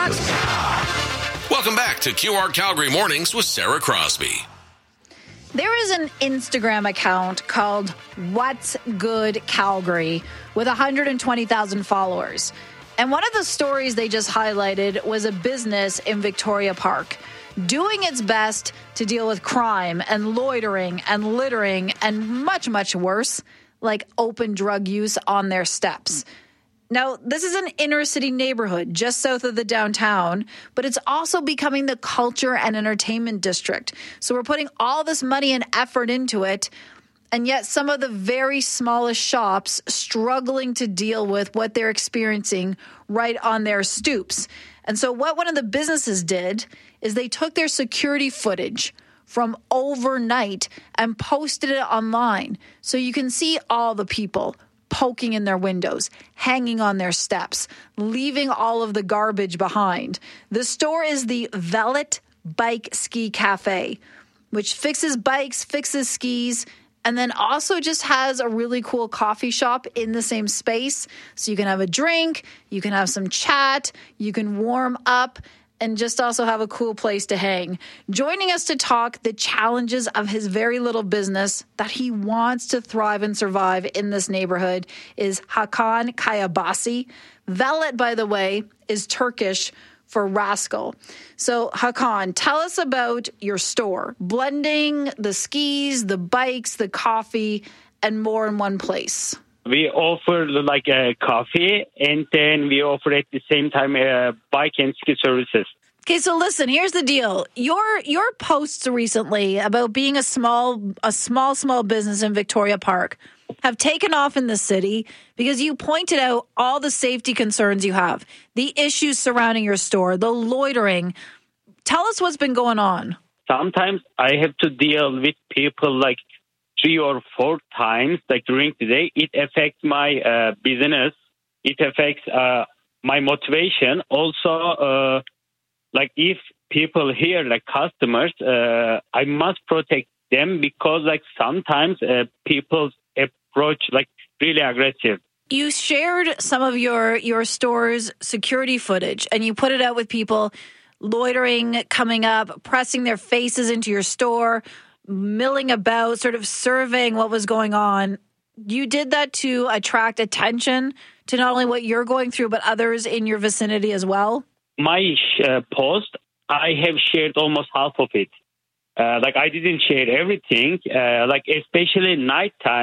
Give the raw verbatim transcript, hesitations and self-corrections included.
Welcome back to Q R Calgary Mornings with Sarah Crosby. There is an Instagram account called What's Good Calgary with one hundred twenty thousand followers. And one of the stories they just highlighted was a business in Victoria Park doing its best to deal with crime and loitering and littering and much, much worse, like open drug use on their steps. Now, this is an inner city neighborhood just south of the downtown, but it's also becoming the culture and entertainment district. So we're putting all this money and effort into it, and yet some of the very smallest shops struggling to deal with what they're experiencing right on their stoops. And so what one of the businesses did is they took their security footage from overnight and posted it online. So you can see all the people poking in their windows, hanging on their steps, leaving all of the garbage behind. The store is the Velvet Bike Ski Cafe, which fixes bikes, fixes skis, and then also just has a really cool coffee shop in the same space. So you can have a drink, you can have some chat, you can warm up, and just also have a cool place to hang. Joining us to talk the challenges of his very little business that he wants to thrive and survive in this neighborhood is Hakan Kayabasi. Velet, by the way, is Turkish for rascal. So Hakan, tell us about your store, blending the skis, the bikes, the coffee, and more in one place. We offer like a coffee, and then we offer at the same time uh, bike and ski services. Okay, so listen, here's the deal. Your your posts recently about being a small a small small business in Victoria Park have taken off in the city because you pointed out all the safety concerns you have, the issues surrounding your store, the loitering. Tell us what's been going on. Sometimes I have to deal with people like three or four times, like during the day. It affects my uh, business. It affects uh, my motivation. Also, uh, like if people here, like customers, uh, I must protect them because like sometimes uh, people approach like really aggressive. You shared some of your, your store's security footage and you put it out with people loitering, coming up, pressing their faces into your store, milling about, sort of surveying what was going on. You did that to attract attention to not only what you're going through, but others in your vicinity as well? My uh, post, I have shared almost half of it. Uh, like I didn't share everything, uh, like especially nighttime.